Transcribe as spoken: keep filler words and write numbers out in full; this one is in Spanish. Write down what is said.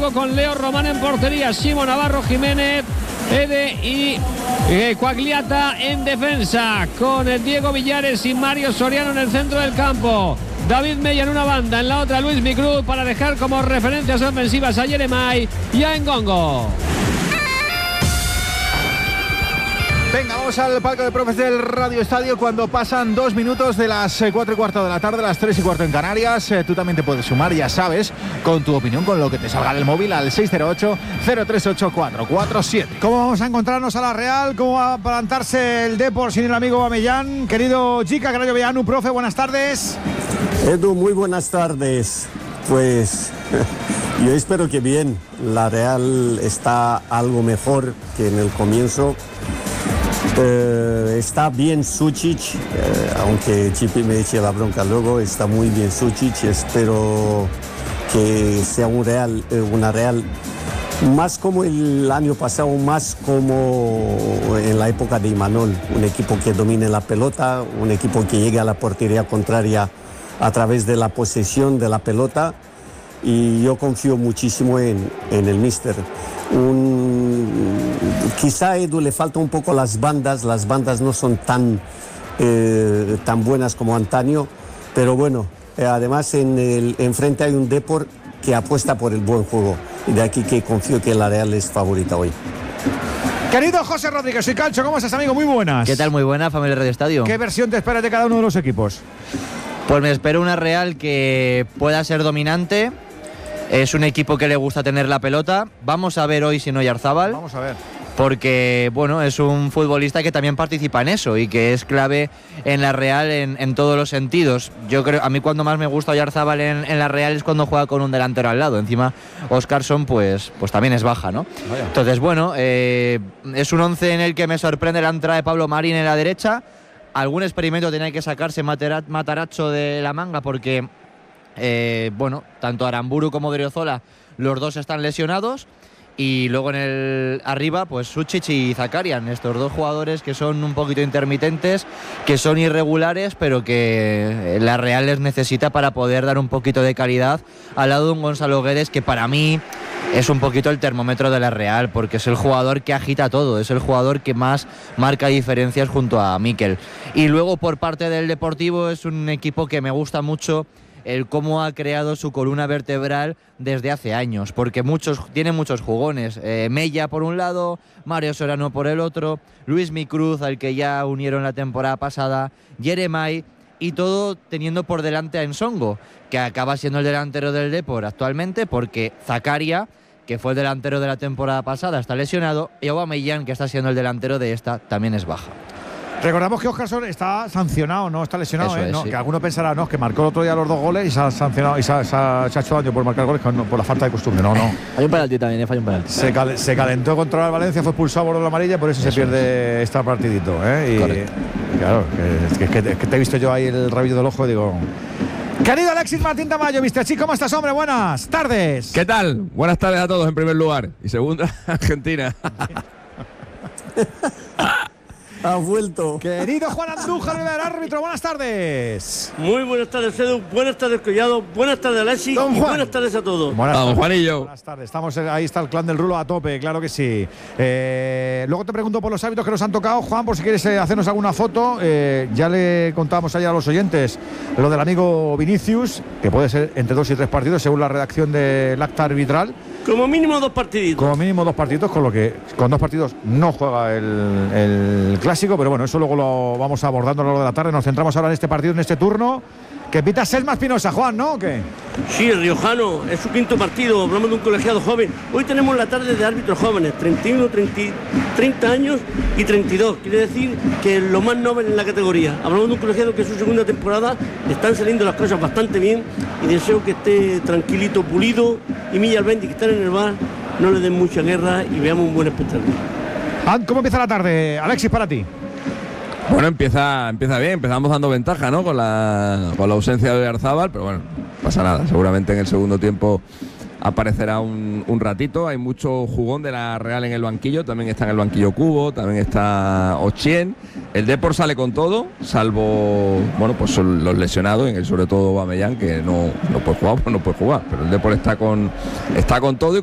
Luego con Leo Román en portería, Simo Navarro, Jiménez, Ede y eh, Quagliata en defensa, con el Diego Villares y Mario Soriano en el centro del campo. David Mella en una banda, en la otra Luis Micruz, para dejar como referencias ofensivas a Yeremay y a Ngongo. Venga, vamos al palco de profes del Radio Estadio cuando pasan dos minutos de las cuatro y cuarto de la tarde, las tres y cuarto en Canarias. Eh, tú también te puedes sumar, ya sabes, con tu opinión, con lo que te salga del móvil al seis cero ocho, cero tres ocho, cuatro cuatro siete. ¿Cómo vamos a encontrarnos a la Real? ¿Cómo va a plantarse el Depor sin el amigo Bamellán? Querido Chica, Carayo Vellanu, profe, buenas tardes. Edu, muy buenas tardes. Pues yo espero que bien. La Real está algo mejor que en el comienzo. Eh, está bien Sučić, eh, aunque Chipi me eche la bronca luego, está muy bien Sučić. Espero que sea un Real, eh, una Real más como el año pasado, más como en la época de Imanol. Un equipo que domine la pelota, un equipo que llegue a la portería contraria a través de la posesión de la pelota, y yo confío muchísimo en, en el míster. Un, quizá a Edu le falta un poco las bandas, las bandas no son tan, eh, tan buenas como antaño, pero bueno, eh, además en el enfrente hay un Depor que apuesta por el buen juego, y de aquí que confío que la Real es favorita hoy. Querido José Rodríguez, soy Calcho, ¿cómo estás, amigo? Muy buenas. ¿Qué tal? Muy buena, familia Radio Estadio. ¿Qué versión te esperas de cada uno de los equipos? Pues me espero una Real que pueda ser dominante. Es un equipo que le gusta tener la pelota. Vamos a ver hoy si no Oyarzábal. Vamos a ver. Porque, bueno, es un futbolista que también participa en eso y que es clave en la Real en, en todos los sentidos. Yo creo, a mí cuando más me gusta Oyarzábal en, en la Real es cuando juega con un delantero al lado. Encima, Óscarson, pues, pues también es baja, ¿no? Vaya. Entonces, bueno, eh, es un once en el que me sorprende la entrada de Pablo Marín en la derecha. Algún experimento tenía que sacarse Matarazzo de la manga porque, eh, bueno, tanto Aramburu como Odriozola, los dos están lesionados. Y luego en el arriba, pues Sučić y Zakarian, estos dos jugadores que son un poquito intermitentes, que son irregulares, pero que la Real les necesita para poder dar un poquito de calidad al lado de un Gonzalo Guedes, que para mí es un poquito el termómetro de la Real, porque es el jugador que agita todo, es el jugador que más marca diferencias junto a Mikel. Y luego por parte del Deportivo es un equipo que me gusta mucho el cómo ha creado su columna vertebral desde hace años, porque muchos tiene muchos jugones. Eh, Mella por un lado, Mario Soriano por el otro, Luis Micruz, al que ya unieron la temporada pasada, Yeremay, y todo teniendo por delante a Nsongo, que acaba siendo el delantero del Depor actualmente, porque Zakaria, que fue el delantero de la temporada pasada, está lesionado, y Aubameyang, que está siendo el delantero de esta, también es baja. Recordamos que Óscarson está sancionado, no está lesionado, ¿eh? Es, ¿no? sí. Que alguno pensará, no, que marcó el otro día los dos goles y se ha sancionado y se ha, se ha, se ha hecho daño por marcar goles no, por la falta de costumbre. No, no. Hay un penalti también, ¿eh? Falla un penalti. Se, cal, se calentó contra el Valencia, fue expulsado por la amarilla, por eso, eso se pierde es. este partidito, ¿eh? Y correcto. Claro, que, que, que, que te he visto yo ahí el rabillo del ojo y digo. Querido Alexis Martín Tamayo, mister Chico, ¿cómo estás, hombre? Buenas tardes. ¿Qué tal? Buenas tardes a todos en primer lugar. Y segunda, Argentina. Ha vuelto. Querido Juan Andújar, el árbitro, buenas tardes. Muy buenas tardes, Edu. Buenas tardes, Collado. Buenas tardes, Alexis. Don Juan. Buenas tardes a todos. Buenas Vamos, tardes. Juanillo. Buenas tardes. Estamos, ahí está el clan del Rulo a tope, claro que sí. Eh, luego te pregunto por los hábitos que nos han tocado, Juan, por si quieres eh, hacernos alguna foto. Eh, ya le contábamos ayer a los oyentes lo del amigo Vinicius, que puede ser entre dos y tres partidos, según la redacción del acta arbitral. Como mínimo dos partiditos. Como mínimo dos partidos, con lo que con dos partidos no juega el, el clásico, pero bueno, eso luego lo vamos abordando a lo largo de la tarde. Nos centramos ahora en este partido, en este turno, que pita Selma Espinosa, Juan, ¿no? ¿O qué? Sí, el riojano, es su quinto partido, hablamos de un colegiado joven. Hoy tenemos la tarde de árbitros jóvenes, treinta y uno, treinta, treinta años y treinta y dos. Quiere decir que lo más noble en la categoría. Hablamos de un colegiado que en su segunda temporada le están saliendo las cosas bastante bien y deseo que esté tranquilito, pulido, y Milla Albendi, que están en el bar, no le den mucha guerra y veamos un buen espectáculo. ¿Cómo empieza la tarde, Alexis, para ti? Bueno, empieza, empieza bien, empezamos dando ventaja, ¿no? Con la, con la ausencia de Oyarzábal, pero bueno, no pasa nada. Seguramente en el segundo tiempo aparecerá un, un ratito. Hay mucho jugón de la Real en el banquillo, también está en el banquillo Cubo, también está Ochien. El Depor sale con todo, salvo, bueno, pues son los lesionados, en el sobre todo Aubameyang, que no, no puede jugar, pues no puede jugar, pero el Depor está con, está con todo. Y